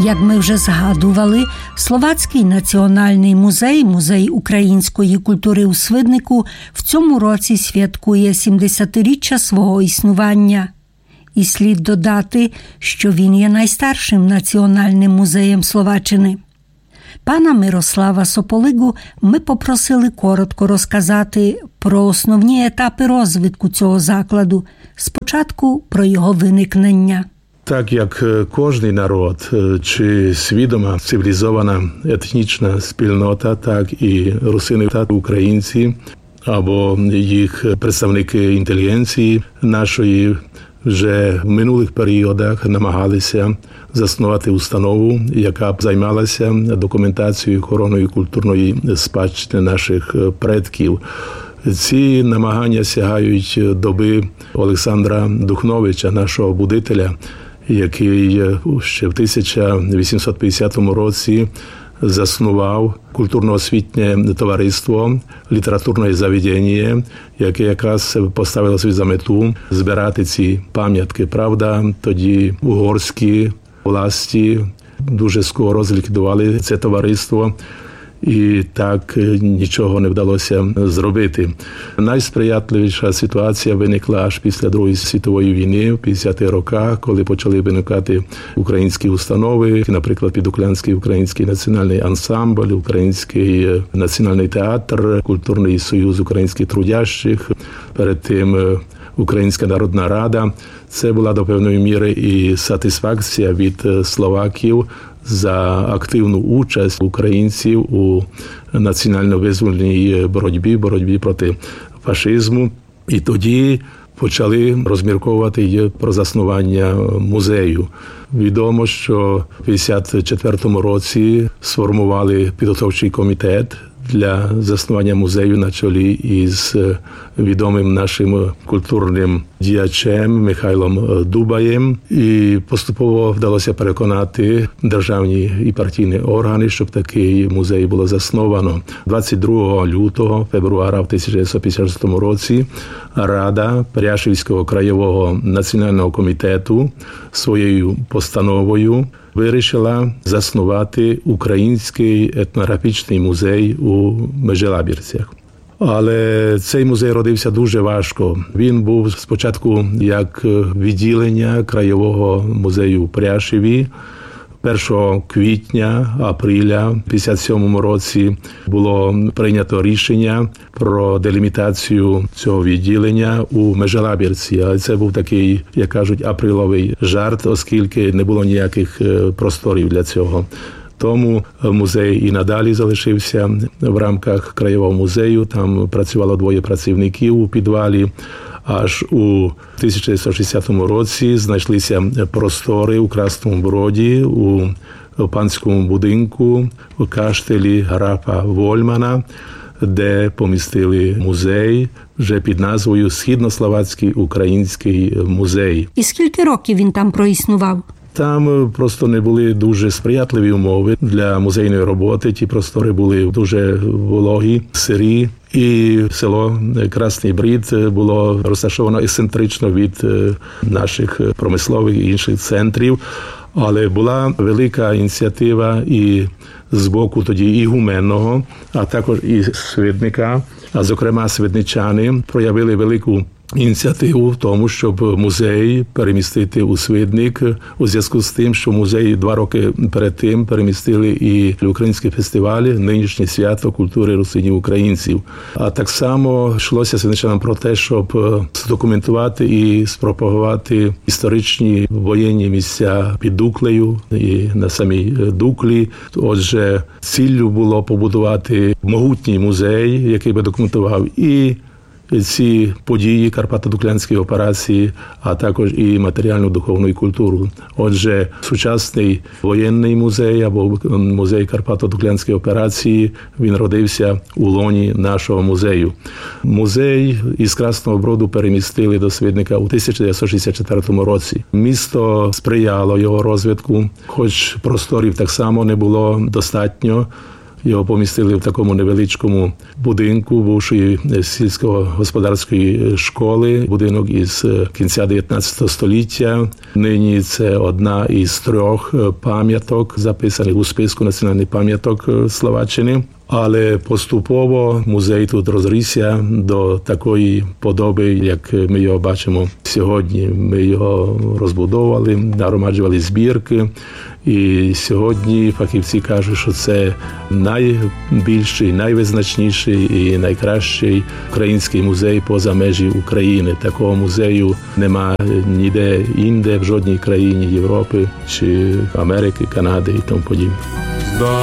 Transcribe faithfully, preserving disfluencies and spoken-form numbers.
Як ми вже згадували, Словацький національний музей, музей української культури у Свиднику, в цьому році святкує сімдесятиріччя свого існування. І слід додати, що він є найстаршим національним музеєм Словаччини. Пана Мирослава Сополигу ми попросили коротко розказати про основні етапи розвитку цього закладу, спочатку про його виникнення. Так як кожний народ, чи свідома цивілізована етнічна спільнота, так і русини та українці, або їх представники інтелігенції нашої, вже в минулих періодах намагалися заснувати установу, яка б займалася документацією, охороною культурної спадщини наших предків. Ці намагання сягають доби Олександра Духновича, нашого будителя, який ще в тисяча вісімсот п'ятдесятому році заснував культурно-освітнє товариство, літературне заведення, яке якраз поставило собі за мету збирати ці пам'ятки. Правда, тоді угорські власті дуже скоро зліквідували це товариство, і так нічого не вдалося зробити. Найсприятливіша ситуація виникла аж після Другої світової війни, в п'ятдесятих роках, коли почали виникати українські установи, наприклад, Підуклянський український національний ансамбль, Український національний театр, Культурний союз українських трудящих, перед тим Українська народна рада. Це була до певної міри і сатисфакція від словаків за активну участь українців у національно-визвольній боротьбі, боротьбі проти фашизму. І тоді почали розмірковувати про заснування музею. Відомо, що в п'ятдесят четвертому році сформували підготовчий комітет для заснування музею на чолі із відомим нашим культурним діячем Михайлом Дубаєм. І поступово вдалося переконати державні і партійні органи, щоб такий музей було засновано. двадцять другого лютого, февруара в тисяча дев'ятсот п'ятдесят шостому році Рада Пряшівського краєвого національного комітету своєю постановою вирішила заснувати Український етнографічний музей у Межелабірцях. Але цей музей родився дуже важко. Він був спочатку як відділення краєвого музею у Пряшеві. першого квітня, априля п'ятдесят сьомому році було прийнято рішення про делімітацію цього відділення у Межелабірці. Але це був такий, як кажуть, априловий жарт, оскільки не було ніяких просторів для цього. Тому музей і надалі залишився в рамках краєвого музею. Там працювало двоє працівників у підвалі. Аж у тисяча дев'ятсот шістдесятому році знайшлися простори у Красному Броді, у панському будинку, у каштелі графа Вольмана, де помістили музей вже під назвою Східнословацький український музей. І скільки років він там проіснував? Там просто не були дуже сприятливі умови для музейної роботи. Ті простори були дуже вологі, сирі. І село Красний Брід було розташовано ексцентрично від наших промислових і інших центрів. Але була велика ініціатива і з боку тоді ігуменного, а також і Свидника, а зокрема свидничани проявили велику ініціативу в тому, щоб музей перемістити у Свидник, у зв'язку з тим, що музей два роки перед тим перемістили і українські фестивалі, нинішнє свято культури русинів українців. А так само йшлося свидничанам про те, щоб здокументувати і спропагувати історичні воєнні місця під Дуклею і на самій Дуклі. Отже, ціллю було побудувати могутній музей, який би документував і ці події Карпато-Дуклянської операції, а також і матеріальну духовну і культуру. Отже, сучасний воєнний музей або музей Карпато-Дуклянської операції, він родився у лоні нашого музею. Музей із Красного Броду перемістили до Свидника у тисяча дев'ятсот шістдесят четвертому році. Місто сприяло його розвитку, хоч просторів так само не було достатньо. Його помістили в такому невеличкому будинку бувшої сільськогосподарської школи, будинок із кінця дев'ятнадцятого століття. Нині це одна із трьох пам'яток, записаних у списку національних пам'яток Словаччини. Але поступово музей тут розрісся до такої подоби, як ми його бачимо сьогодні. Ми його розбудовували, нагромаджували збірки. І сьогодні фахівці кажуть, що це найбільший, найвизначніший і найкращий український музей поза межі України. Такого музею нема ніде інде, в жодній країні Європи чи Америки, Канади і тому подібне.